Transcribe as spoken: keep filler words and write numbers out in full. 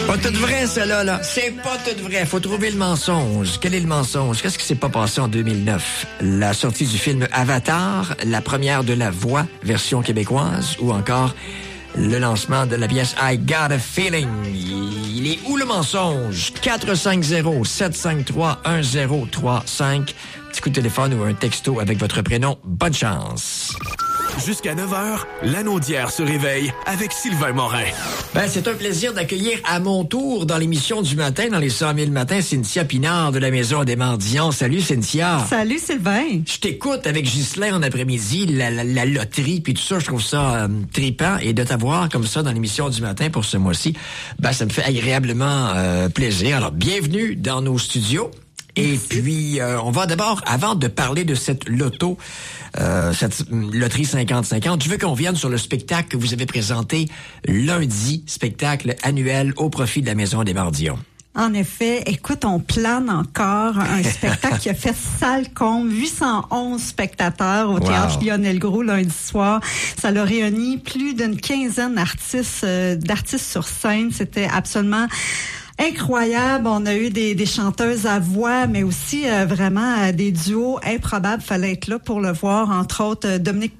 Pas tout vrai, celle-là, là. C'est pas tout vrai. Faut trouver le mensonge. Quel est le mensonge? Qu'est-ce qui s'est pas passé en deux mille neuf? La sortie du film Avatar, la première de La Voix, version québécoise, ou encore le lancement de la pièce I Got a Feeling. Il est où le mensonge? quatre cinq zéro, sept cinq trois, un zéro trois cinq. Petit coup de téléphone ou un texto avec votre prénom. Bonne chance. Jusqu'à neuf heures, l'Anaudière se réveille avec Sylvain Morin. Ben, c'est un plaisir d'accueillir à mon tour dans l'émission du matin, dans les cent mille matins, Cynthia Pinard de la Maison des Mendiants. Salut, Cynthia. Salut, Sylvain. Je t'écoute avec Ghislain en après-midi, la, la, la loterie, puis tout ça, je trouve ça euh, trippant. Et de t'avoir comme ça dans l'émission du matin pour ce mois-ci, ben, ça me fait agréablement euh, plaisir. Alors, bienvenue dans nos studios. Et Merci. puis, euh, on va d'abord, avant de parler de cette loto, euh, cette loterie cinquante cinquante, je veux qu'on vienne sur le spectacle que vous avez présenté lundi, spectacle annuel au profit de la Maison des Mendiants. En effet, écoute, on plane encore un spectacle qui a fait salle comble, huit cent onze spectateurs au wow. Théâtre Lionel Groulx lundi soir. Ça l'a réuni plus d'une quinzaine d'artistes, euh, d'artistes sur scène. C'était absolument incroyable. On a eu des, des chanteuses à voix, mais aussi euh, vraiment euh, des duos improbables. Fallait être là pour le voir. Entre autres, euh, Dominique